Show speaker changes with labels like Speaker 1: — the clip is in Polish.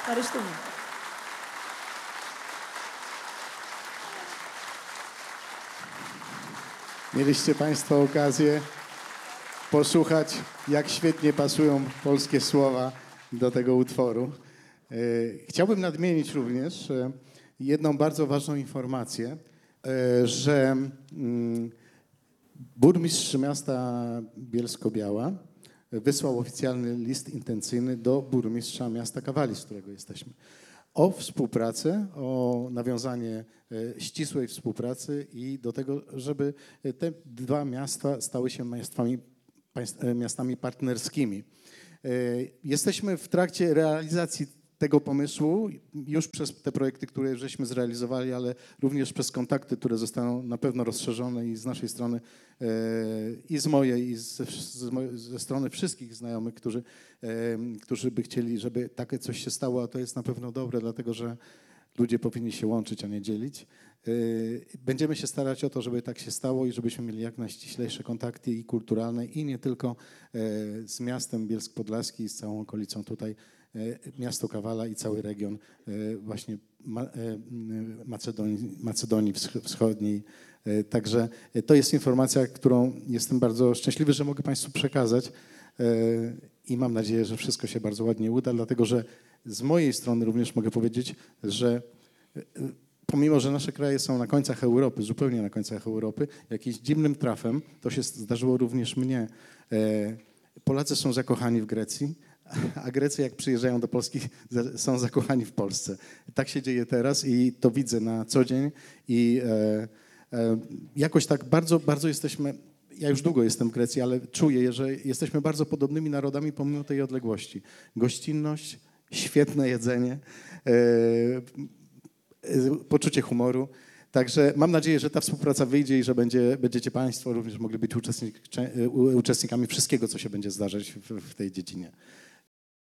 Speaker 1: Aresztuję.
Speaker 2: Mieliście Państwo okazję posłuchać, jak świetnie pasują polskie słowa do tego utworu. Chciałbym nadmienić również jedną bardzo ważną informację, że burmistrz miasta Bielsko-Biała wysłał oficjalny list intencyjny do burmistrza miasta Kawali, z którego jesteśmy, o współpracę, o nawiązanie ścisłej współpracy i do tego, żeby te dwa miasta stały się miastami partnerskimi. Jesteśmy w trakcie realizacji tego pomysłu już przez te projekty, które żeśmy zrealizowali, ale również przez kontakty, które zostaną na pewno rozszerzone i z naszej strony, i z mojej, i ze strony wszystkich znajomych, którzy by chcieli, żeby takie coś się stało, a to jest na pewno dobre, dlatego że ludzie powinni się łączyć, a nie dzielić. Będziemy się starać o to, żeby tak się stało i żebyśmy mieli jak najściślejsze kontakty i kulturalne, i nie tylko z miastem Bielsk Podlaski, z całą okolicą tutaj, miasto Kawala i cały region właśnie Macedonii Wschodniej. Także to jest informacja, którą jestem bardzo szczęśliwy, że mogę Państwu przekazać i mam nadzieję, że wszystko się bardzo ładnie uda, dlatego że z mojej strony również mogę powiedzieć, że pomimo, że nasze kraje są na końcach Europy, zupełnie na końcach Europy, jakimś dziwnym trafem, to się zdarzyło również mnie, Polacy są zakochani w Grecji, a Grecy jak przyjeżdżają do Polski są zakochani w Polsce. Tak się dzieje teraz i to widzę na co dzień i jakoś tak bardzo, bardzo jesteśmy, ja już długo jestem w Grecji, ale czuję, że jesteśmy bardzo podobnymi narodami pomimo tej odległości. Gościnność, świetne jedzenie, poczucie humoru. Także mam nadzieję, że ta współpraca wyjdzie i że będziecie Państwo również mogli być uczestnikami wszystkiego, co się będzie zdarzać w tej dziedzinie.